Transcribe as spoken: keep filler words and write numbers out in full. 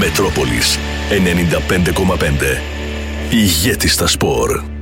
Μετρόπολης ενενήντα πέντε κόμμα πέντε. Ηγέτης στα σπορ.